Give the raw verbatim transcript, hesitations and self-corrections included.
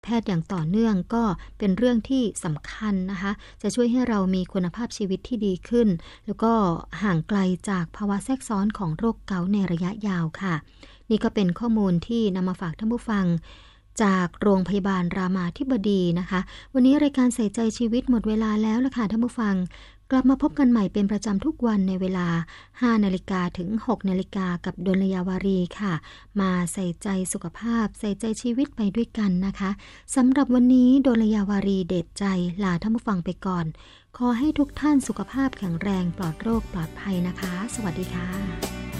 แพทย์อย่างต่อเนื่องก็เป็นเรื่องที่สำคัญนะคะจะช่วยให้เรามีคุณภาพชีวิตที่ดีขึ้นแล้วก็ห่างไกลจากภาวะแทรกซ้อนของโรคเกาต์ในระยะยาวค่ะนี่ก็เป็นข้อมูลที่นำมาฝากท่านผู้ฟังจากโรงพยาบาลรามาธิบดีนะคะวันนี้รายการใส่ใจชีวิตหมดเวลาแล้วล่ะค่ะท่านผู้ฟังกลับมาพบกันใหม่เป็นประจำทุกวันในเวลา ห้านาฬิกาถึง หกนาฬิกากับดลยาวารีค่ะมาใส่ใจสุขภาพใส่ใจชีวิตไปด้วยกันนะคะสำหรับวันนี้ดลยาวารีเด็ดใจลาท่านผู้ฟังไปก่อนขอให้ทุกท่านสุขภาพแข็งแรงปลอดโรคปลอดภัยนะคะสวัสดีค่ะ